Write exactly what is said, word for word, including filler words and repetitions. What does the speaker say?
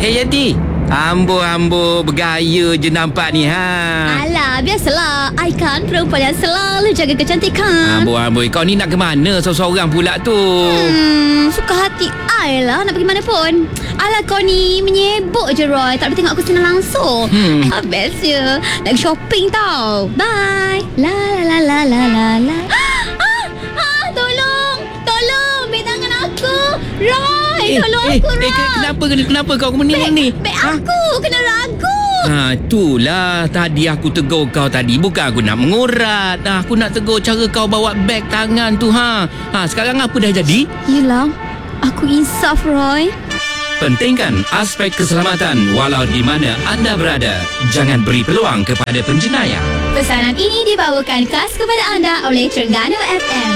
Hey Yati, ambo-ambo bergaya je nampak ni ha. Alah, biasalah. I kan perempuan yang selalu jaga kecantikan. Ambo-ambo, kau ni nak ke mana seorang-seorang pula tu? Hmm, suka hati I lah nak pergi mana pun. Alah, kau ni menyebuk je Roy. Tak boleh tengok aku senang langsung. Hmm. Ah, best je. Nak shopping tau. Bye. La la la la la la. Ah, ah, tolong. Tolong. Beg tangan aku. Roy, Eh, tolong eh, aku, eh, Roy. kenapa kenapa kau ni ni? Beg aku kena ragu. Ha, itulah tadi aku tegur kau tadi. Bukan aku nak mengurat. Ha, aku nak tegur cara kau bawa beg tangan tu ha. Ha, sekarang apa dah jadi? Yelah, aku insaf Roy. Pentingkan aspek keselamatan walau di mana anda berada. Jangan beri peluang kepada penjenayah. Pesanan ini dibawakan khas kepada anda oleh Terengganu F M.